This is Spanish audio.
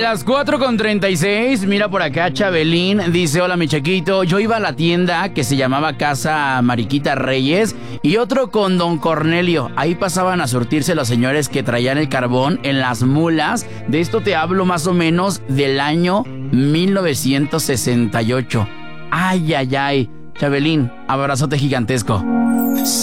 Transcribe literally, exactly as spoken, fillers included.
las cuatro con treinta y seis, mira por acá Chabelín, dice, hola mi chiquito, yo iba a la tienda que se llamaba Casa Mariquita Reyes y otro con Don Cornelio, ahí pasaban a surtirse los señores que traían el carbón en las mulas, de esto te hablo más o menos del año mil novecientos sesenta y ocho. Ay, ay, ay, Chabelín, abrazote gigantesco.